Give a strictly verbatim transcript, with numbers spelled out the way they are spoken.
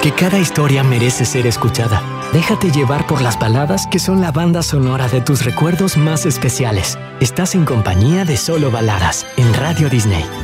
porque cada historia merece ser escuchada. Déjate llevar por las baladas que son la banda sonora de tus recuerdos más especiales. Estás en compañía de Solo Baladas en Radio Disney.